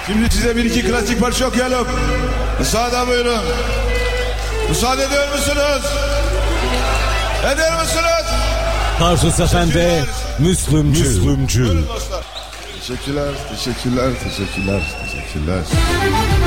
Şimdi size bir iki klasik parça okuyalım. Müsaade buyurun. Müsaade ediyor musunuz? Eder misiniz? Tarsus Efendi, Müslümcül. Buyurun dostlar. Teşekkürler.